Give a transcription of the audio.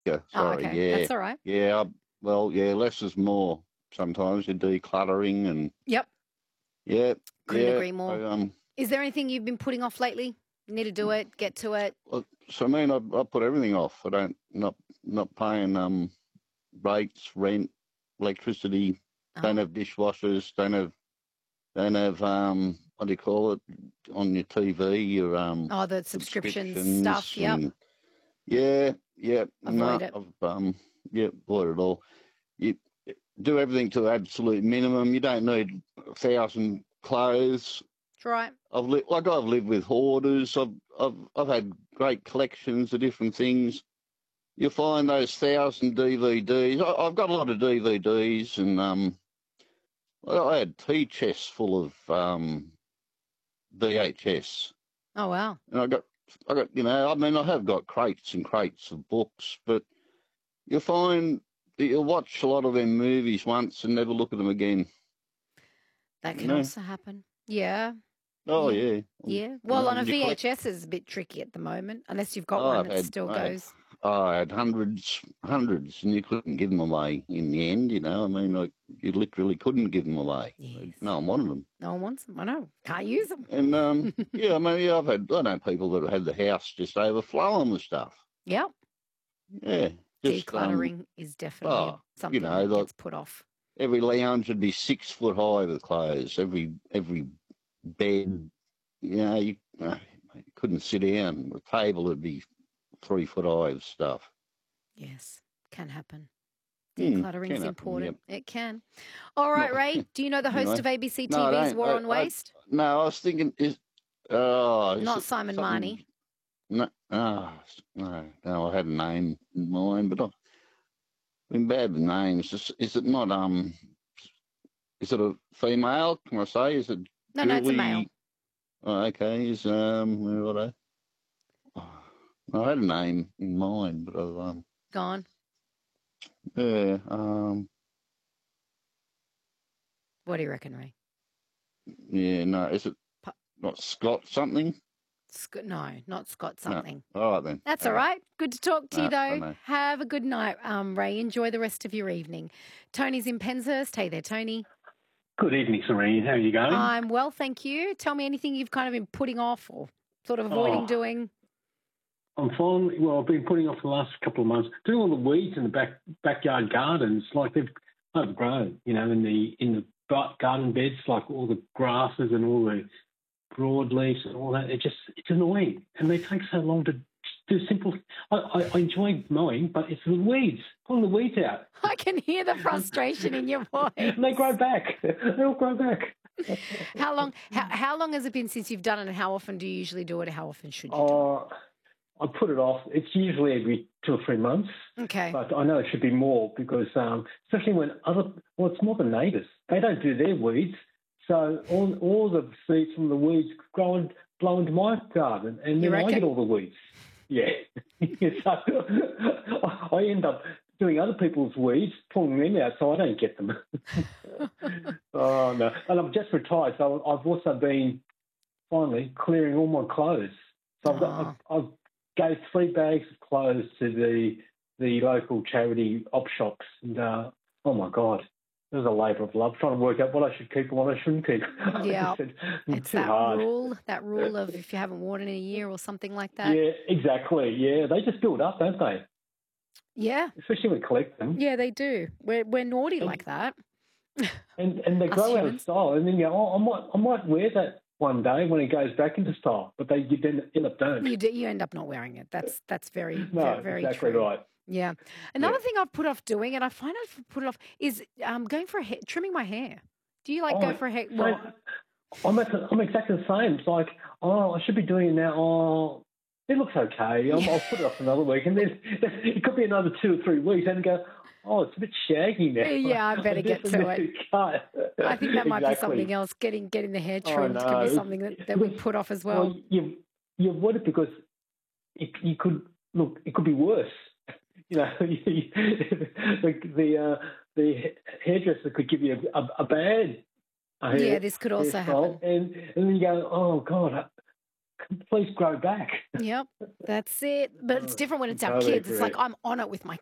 Yeah, Oh, sorry. okay. Yeah, That's all right. yeah. Well, yeah, less is more. Sometimes you're decluttering, and Yep. yeah, Couldn't yeah. agree more. I. Is there anything you've been putting off lately? Need to do it, get to it. Well, so I mean, I put everything off. I don't not paying rates, rent, electricity. Don't Oh, have dishwashers. Don't have what do you call it on your TV? Your oh, the subscriptions stuff. subscriptions Yep. and yeah, yeah. Avoid No, it. I've yeah, bought it all. You do everything to the absolute minimum. You don't need 1,000 clothes. That's right. I've lived with hoarders. I've had great collections of different things. You'll find those 1,000 DVDs. I've got a lot of DVDs, and I had tea chests full of VHS, Oh, wow. and I got I mean, I have got crates and crates of books, but you'll find that you'll watch a lot of them movies once and never look at them again. That You can know? also happen. Yeah. Oh Yeah. yeah. Yeah. Well, on a And you collect. VHS is a bit tricky at the moment, unless you've got Oh, one I've that had, still I had, goes. I had hundreds, and you couldn't give them away in the end. I mean, like you literally couldn't give them away. Yes. No one wanted them. No one wants them. I know. Can't use them. And yeah, I mean, yeah, I know people that have had the house just overflowing with stuff. Yep. Yeah, just Decluttering is definitely oh, something that like gets put off. every lounge would be 6 foot high with clothes. Every bed, you couldn't sit down. The table would be 3 foot high of stuff. Yes. Can happen. Can Decluttering's happen. Yep. important. It can. All right, Not Ray. Do you know the host anyway. of ABC No, I TV's don't. War on I Waste? no. I was thinking is Not it Simon something? Marnie. No, no. I had a name in mind, but I've been bad with names. Is it not? Is it a female? Can I say? Is it No, no, it's a male. Julie? Oh, okay. What? I had a name in mind, but Gone. yeah. What do you reckon, Ray? Yeah. No. Is it not Scott something? No, not Scott No. something. All right then. That's all right. Good to talk to you, No, I though. know. Have a good night, Ray. Enjoy the rest of your evening. Tony's in Penshurst. Hey there, Tony. Good evening, Serene. How are you going? I'm well, thank you. Tell me anything you've kind of been putting off or sort of avoiding doing. I'm fine. Well, I've been putting off the last couple of months doing all the weeds in the backyard gardens. Like they've overgrown, in the garden beds, like all the grasses and all the broadleaves and all that. It's annoying, and they take so long to do simple. I enjoy mowing, but it's the weeds, pulling the weeds out. I can hear the frustration in your voice. And they grow back. They all grow back. How long has it been since you've done it, and how often do you usually do it, or how often should you do it? I put it off. It's usually every 2 or 3 months. Okay. But I know it should be more because, especially when it's more the neighbours. They don't do their weeds. So all the seeds from the weeds blow into my garden, and then I get all the weeds. Yeah. So I end up doing other people's weeds, pulling them out, so I don't get them. Oh, no. And I'm just retired, so I've also been finally clearing all my clothes. So I've gave 3 bags of clothes to the local charity op shops, and oh my God, it was a labour of love trying to work out what I should keep and what I shouldn't keep. Yeah, it's that hard. rule of if you haven't worn it in a year or something like that. Yeah, exactly. Yeah, they just build up, don't they? Yeah, especially when we collect them. Yeah, they do. We're naughty like that. And they grow out of style, and then you go, I might wear that one day when it goes back into style, but you end up don't. You end up not wearing it. That's very very exactly true. right. Yeah. Another thing I've put off doing, and I find I've put it off, is going for trimming my hair. Do you go for a hair? Well, I'm exactly the same. It's like, I should be doing it now. Oh, it looks okay. I'll put it off another week, and then it could be another 2 or 3 weeks, and go, oh, it's a bit shaggy now. Yeah, I better get to it. I think that might be something else. Getting the hair trimmed could be something that we put off as well. You avoid it because it could be worse. The hairdresser could give you a bad this could also happen. And then you go, oh God, please grow back. Yep, that's it. But it's different when it's our Totally kids. It's like agree. I'm on it with my